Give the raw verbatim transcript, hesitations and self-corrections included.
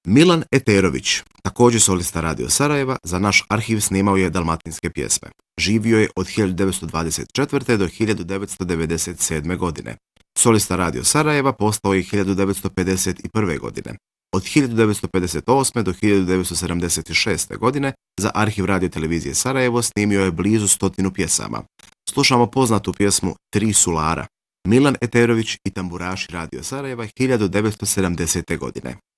Milan Eterović, također solista Radio Sarajeva, za naš arhiv snimao je dalmatinske pjesme. Živio je od hiljadu devetsto dvadeset četvrte. do hiljadu devetsto devedeset sedme. godine. Solista Radio Sarajeva postao je hiljadu devetsto pedeset prve. godine. Od hiljadu devetsto pedeset osme. do hiljadu devetsto sedamdeset šeste. godine za arhiv Radio Televizije Sarajevo snimio je blizu stotinu pjesama. Slušamo poznatu pjesmu Tri sulara. Milan Eterović i tamburaši Radio Sarajeva hiljadu devetsto sedamdesete. godine.